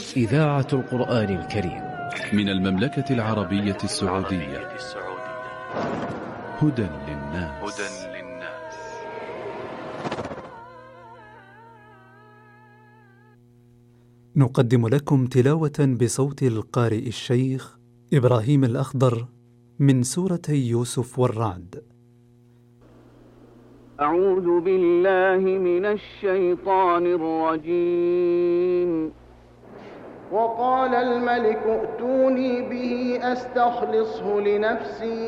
إذاعة القرآن الكريم من المملكة العربية السعودية. هدى للناس. نقدم لكم تلاوة بصوت القارئ الشيخ إبراهيم الأخضر من سورتي يوسف والرعد. أعوذ بالله من الشيطان الرجيم. وقال الملك ائتوني به أستخلصه لنفسي